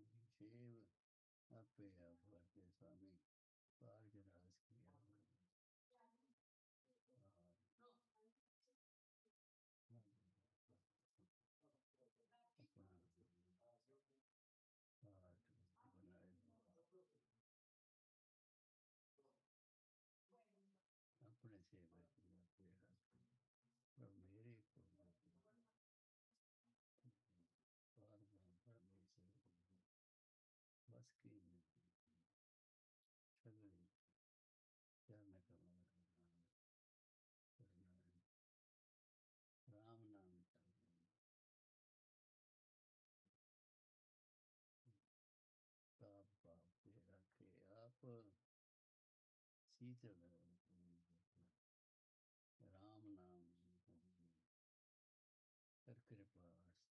शिव आपे आप के स्वामी पार के राज किया अपना पाठ बनाए अपने सेवा किया पर मेरे को पार ब्रह्म से बस की सगली क्या न करना करना राम नाम पाप पाप के रखे आप शीतल राम नाम कर कृपा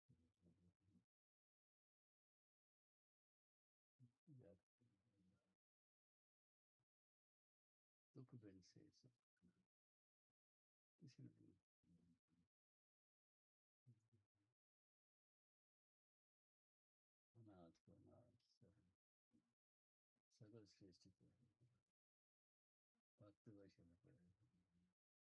दुख बिन से किसी भी अनाथ को नाथ सकल श्रेष्ठ को भक्त वैष्णव